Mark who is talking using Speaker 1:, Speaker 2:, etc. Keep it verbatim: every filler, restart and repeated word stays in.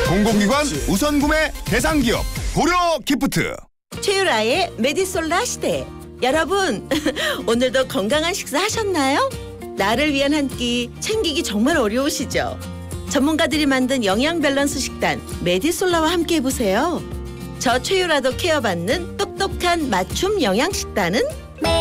Speaker 1: 공공기관 우선 구매 대상 기업 고려 기프트.
Speaker 2: 최유라의 메디솔라 시대. 여러분, 오늘도 건강한 식사 하셨나요? 나를 위한 한 끼 챙기기 정말 어려우시죠? 전문가들이 만든 영양 밸런스 식단 메디솔라와 함께 해보세요. 저 최유라도 케어받는 똑똑한 맞춤 영양 식단은